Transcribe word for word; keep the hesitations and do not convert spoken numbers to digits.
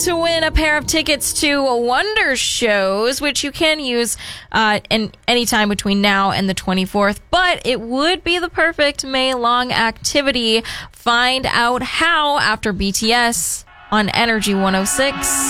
to win a pair of tickets to Wonder Shows, which you can use uh, in any time between now and the twenty-fourth. But it would be the perfect May-long activity. Find out how after B T S on Energy one oh six.